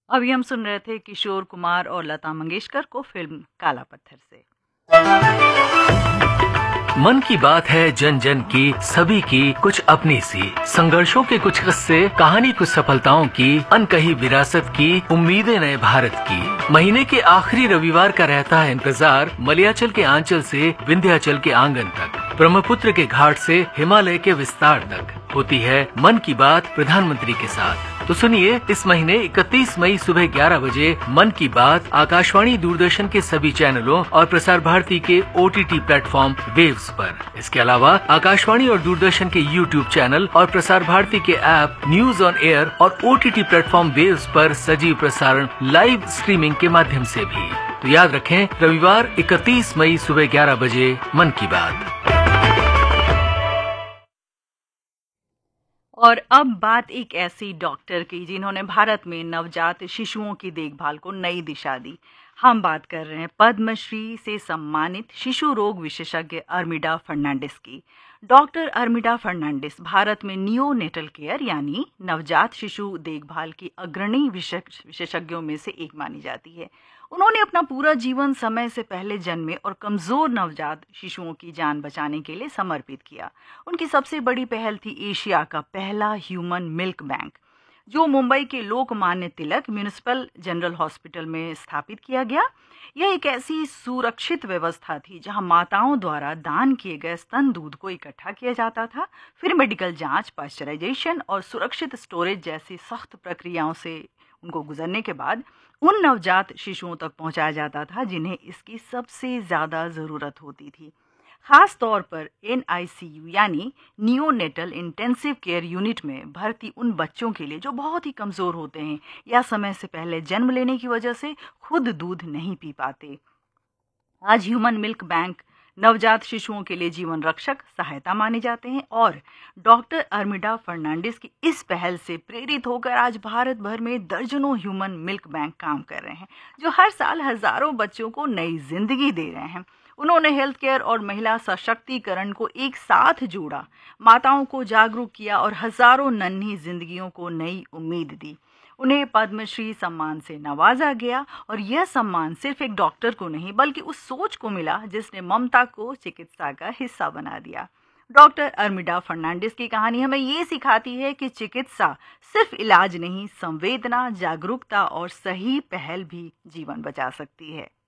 अभी हम सुन रहे थे किशोर कुमार और लता मंगेशकर को फिल्म काला पत्थर से। मन की बात है जन जन की, सभी की कुछ अपनी सी, संघर्षों के कुछ किस्से, कहानी कुछ सफलताओं की, अनकही विरासत की, उम्मीदें नए भारत की। महीने के आखिरी रविवार का रहता है इंतजार, मलयाचल के आंचल से विंध्याचल के आंगन तक, ब्रह्मपुत्र के घाट से हिमालय के विस्तार तक होती है मन की बात प्रधानमंत्री के साथ। तो सुनिए, इस महीने 31 मई सुबह 11 बजे मन की बात आकाशवाणी दूरदर्शन के सभी चैनलों और प्रसार भारती के OTT प्लेटफॉर्म वेव्स पर। इसके अलावा आकाशवाणी और दूरदर्शन के YouTube चैनल और प्रसार भारती के ऐप न्यूज ऑन एयर और OTT प्लेटफॉर्म वेव्स पर सजीव प्रसारण लाइव स्ट्रीमिंग के माध्यम से भी। तो याद रखें, रविवार 31 मई सुबह 11 बजे मन की बात। और अब बात एक ऐसी डॉक्टर की जिन्होंने भारत में नवजात शिशुओं की देखभाल को नई दिशा दी। हम बात कर रहे हैं पद्मश्री से सम्मानित शिशु रोग विशेषज्ञ अर्मिडा फर्नांडिस की। डॉक्टर अर्मिडा फर्नांडिस भारत में नियोनेटल केयर यानी नवजात शिशु देखभाल की अग्रणी विशेषज्ञों में से एक मानी जाती है। उन्होंने अपना पूरा जीवन समय से पहले जन्मे और कमजोर नवजात शिशुओं की जान बचाने के लिए समर्पित किया। उनकी सबसे बड़ी पहल थी एशिया का पहला ह्यूमन मिल्क बैंक, जो मुंबई के Lokmanya Tilak municipal general hospital में स्थापित किया गया। यह एक ऐसी सुरक्षित व्यवस्था थी जहां माताओं द्वारा दान किए गए स्तन दूध को इकट्ठा किया जाता था, फिर मेडिकल जांच, पाश्चराइजेशन और सुरक्षित स्टोरेज जैसी सख्त प्रक्रियाओं से उनको गुजरने के बाद उन नवजात शिशुओं तक पहुंचाया जाता था जिन्हें इसकी सबसे ज़्यादा ज़रूरत होती थी। खास तौर पर NICU यानी नियोनेटल इंटेंसिव केयर यूनिट में भर्ती उन बच्चों के लिए जो बहुत ही कमज़ोर होते हैं या समय से पहले जन्म लेने की वजह से खुद दूध नहीं पी पाते। आज ह्यूमन मिल्क बैंक नवजात शिशुओं के लिए जीवन रक्षक सहायता माने जाते हैं और डॉक्टर अर्मिडा फर्नांडिस की इस पहल से प्रेरित होकर आज भारत भर में दर्जनों ह्यूमन मिल्क बैंक काम कर रहे हैं, जो हर साल हजारों बच्चों को नई जिंदगी दे रहे हैं। उन्होंने हेल्थ केयर और महिला सशक्तिकरण को एक साथ जोड़ा, माताओं को जागरूक किया और हजारों नन्ही जिंदगियों को नई उम्मीद दी। उन्हें पद्मश्री सम्मान से नवाजा गया और यह सम्मान सिर्फ एक डॉक्टर को नहीं बल्कि उस सोच को मिला जिसने ममता को चिकित्सा का हिस्सा बना दिया। डॉक्टर अर्मिडा फर्नांडिस की कहानी हमें ये सिखाती है कि चिकित्सा सिर्फ इलाज नहीं, संवेदना, जागरूकता और सही पहल भी जीवन बचा सकती है।